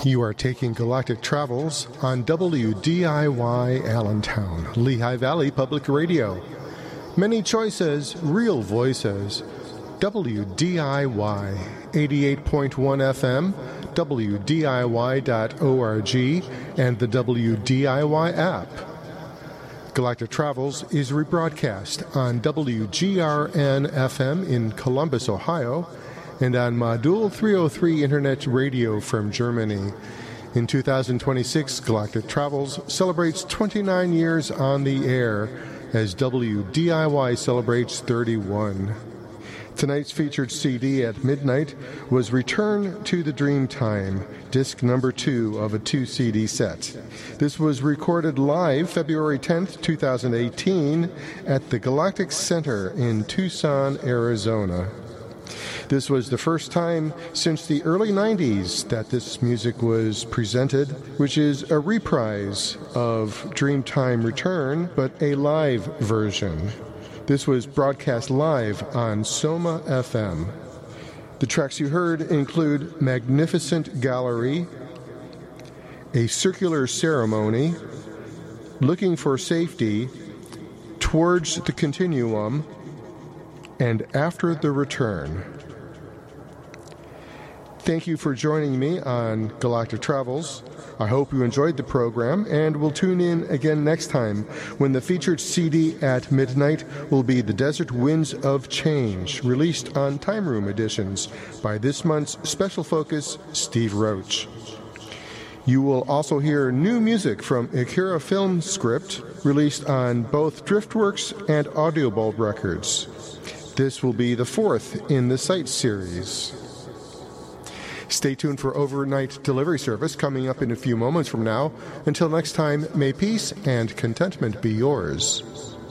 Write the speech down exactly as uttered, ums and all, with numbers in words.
You are taking Galactic Travels on W D I Y Allentown, Lehigh Valley Public Radio. Many choices, real voices. W D I Y eighty-eight point one F M, W D I Y dot org, and the W D I Y app. Galactic Travels is rebroadcast on W G R N F M in Columbus, Ohio, and on Modul three oh three Internet Radio from Germany. In two thousand twenty-six, Galactic Travels celebrates twenty-nine years on the air as W D I Y celebrates thirty-one. Tonight's featured C D at midnight was Return to the Dreamtime, disc number two of a two-C D set. This was recorded live February tenth, two thousand eighteen at the Galactic Center in Tucson, Arizona. This was the first time since the early nineties that this music was presented, which is a reprise of Dreamtime Return, but a live version. This was broadcast live on Soma F M. The tracks you heard include Magnificent Gallery, A Circular Ceremony, Looking for Safety, Towards the Continuum, and After the Return. Thank you for joining me on Galactic Travels. I hope you enjoyed the program, and we'll tune in again next time when the featured C D at midnight will be The Desert Winds of Change, released on Time Room editions by this month's Special Focus, Steve Roach. You will also hear new music from Akira Film Script, released on both Driftworks and Audiobulb Records. This will be the fourth in the Sight series. Stay tuned for overnight delivery service coming up in a few moments from now. Until next time, may peace and contentment be yours.